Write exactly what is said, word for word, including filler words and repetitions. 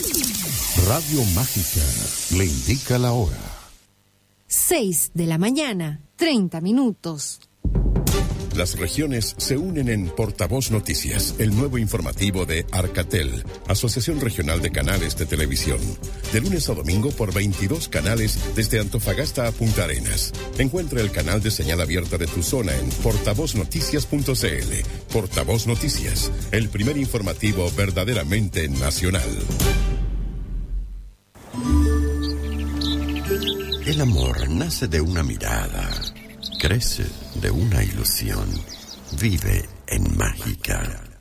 Radio Mágica le indica la hora. Seis de la mañana, treinta minutos. Las regiones se unen en Portavoz Noticias, el nuevo informativo de Arcatel, Asociación Regional de Canales de Televisión. De lunes a domingo por veintidós canales desde Antofagasta a Punta Arenas. Encuentra el canal de señal abierta de tu zona en portavoz noticias punto c l. Portavoz Noticias, el primer informativo verdaderamente nacional. El amor nace de una mirada, crece de una ilusión, vive en Mágica.